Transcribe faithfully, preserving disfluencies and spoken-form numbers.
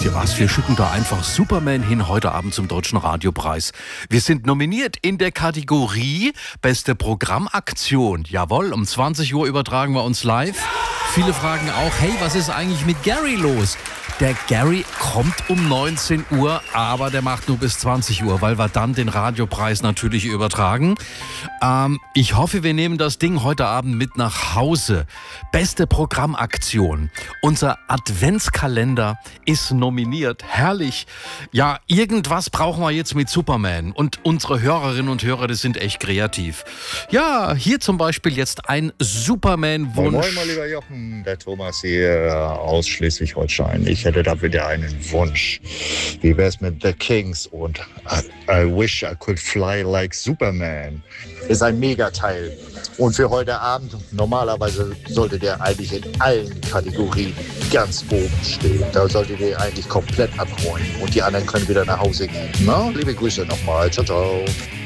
Wisst ihr was? Wir schicken da einfach Superman hin heute Abend zum Deutschen Radiopreis. Wir sind nominiert in der Kategorie Beste Programmaktion. Jawohl, um zwanzig Uhr übertragen wir uns live. Viele fragen auch, hey, was ist eigentlich mit Gary los? Der Gary kommt um neunzehn Uhr, aber der macht nur bis zwanzig Uhr, weil wir dann den Radiopreis natürlich übertragen. Ähm, ich hoffe, wir nehmen das Ding heute Abend mit nach Hause. Beste Programmaktion. Unser Adventskalender ist nominiert. Herrlich. Ja, irgendwas brauchen wir jetzt mit Superman. Und unsere Hörerinnen und Hörer, das sind echt kreativ. Ja, hier zum Beispiel jetzt ein Superman-Wunsch. Moin, moin, mein lieber Jochen, der Thomas hier aus Schleswig-Holstein. Ich hätte da wieder einen Wunsch. Wie wär's mit The Kings und I, I Wish I Could Fly Like Superman? Ist ein Megateil. Und für heute Abend, normalerweise sollte der eigentlich in allen Kategorien ganz oben stehen. Da solltet ihr eigentlich komplett abräumen und die anderen können wieder nach Hause gehen. Na, liebe Grüße nochmal. Ciao, ciao.